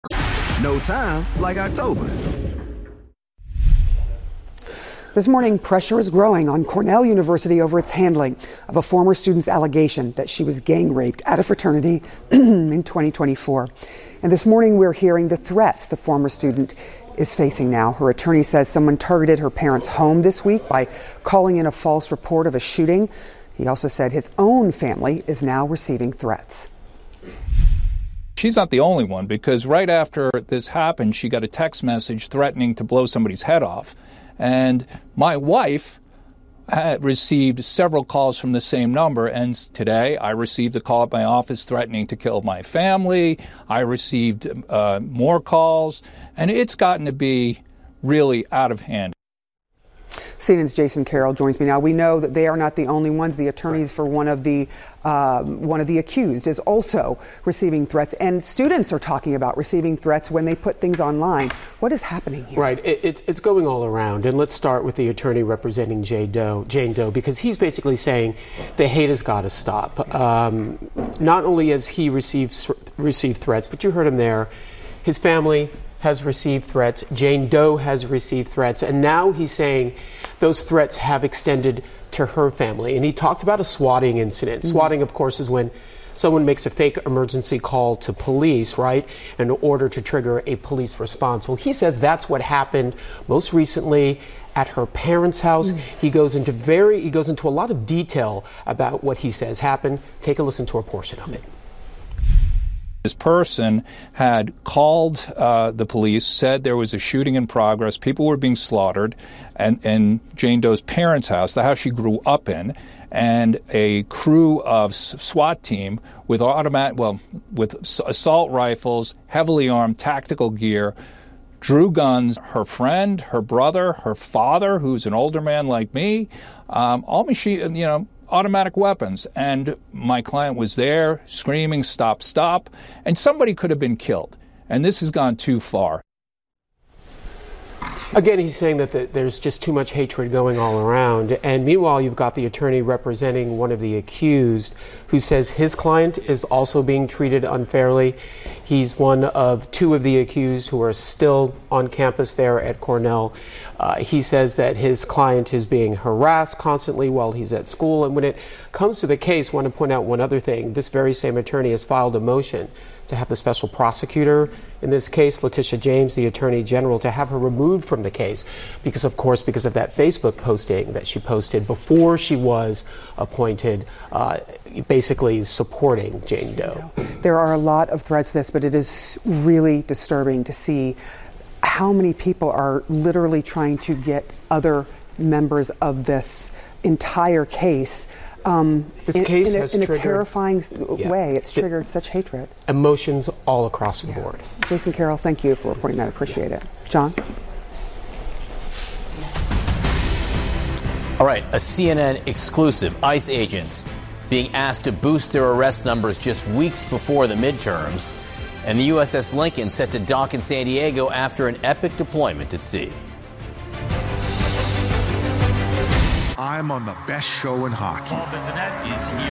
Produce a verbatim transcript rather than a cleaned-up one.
No time like October. This morning, pressure is growing on Cornell University over its handling of a former student's allegation that she was gang raped at a fraternity in twenty twenty-four. And this morning, we're hearing the threats the former student is facing now. Her attorney says someone targeted her parents' home this week by calling in a false report of a shooting. He also said his own family is now receiving threats. She's not the only one, because right after this happened, she got a text message threatening to blow somebody's head off. And my wife had received several calls from the same number. And today I received a call at my office threatening to kill my family. I received uh, more calls, and it's gotten to be really out of hand. C N N's Jason Carroll joins me now. We know that they are not the only ones. The attorneys for one of the um, one of the accused is also receiving threats, and students are talking about receiving threats when they put things online. What is happening here? Right, it, it's it's going all around, and let's start with the attorney representing Jane Doe, Jane Doe, because he's basically saying the hate has got to stop. Um, not only has he received received threats, but you heard him there. His family has received threats. Jane Doe has received threats. And now he's saying those threats have extended to her family. And he talked about a swatting incident. Mm-hmm. Swatting, of course, is when someone makes a fake emergency call to police, right, in order to trigger a police response. Well, he says that's what happened most recently at her parents' house. Mm-hmm. He goes into very, he goes into a lot of detail about what he says happened. Take a listen to a portion of it. This person had called uh, the police, said there was a shooting in progress, people were being slaughtered, and in Jane Doe's parents' house, the house she grew up in, and a crew of SWAT team with automatic, well, with assault rifles, heavily armed, tactical gear, drew guns. Her friend, her brother, her father, who's an older man like me, um, all machine, you know, automatic weapons. And my client was there screaming, stop, stop. And somebody could have been killed. And this has gone too far. Again, he's saying that the, there's just too much hatred going all around. And meanwhile, you've got the attorney representing one of the accused who says his client is also being treated unfairly. He's one of two of the accused who are still on campus there at Cornell. Uh, he says that his client is being harassed constantly while he's at school. And when it comes to the case, I want to point out one other thing. This very same attorney has filed a motion to have the special prosecutor in this case, Letitia James, the Attorney General, to have her removed from the case because, of course, because of that Facebook posting that she posted before she was appointed, uh, basically supporting Jane Doe. There are a lot of threats to this, but it is really disturbing to see how many people are literally trying to get other members of this entire case Um, this in, case in, a, has in a triggered, terrifying yeah, way. It's triggered such hatred. Emotions all across the yeah. board. Jason Carroll, thank you for reporting that. I appreciate yeah. it. John? All right, a C N N exclusive. ICE agents being asked to boost their arrest numbers just weeks before the midterms. And the U S S Lincoln set to dock in San Diego after an epic deployment at sea. I'm on the best show in hockey. Paul Bissonnette is